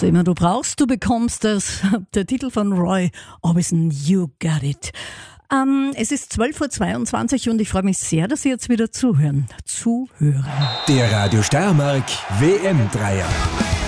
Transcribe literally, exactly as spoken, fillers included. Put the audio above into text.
Was immer du brauchst, du bekommst es. Der Titel von Roy Orbison, You Got It. Ähm, es ist zwölf Uhr zweiundzwanzig und ich freue mich sehr, dass Sie jetzt wieder zuhören. Zuhören. Der Radio Steiermark W M-Dreier.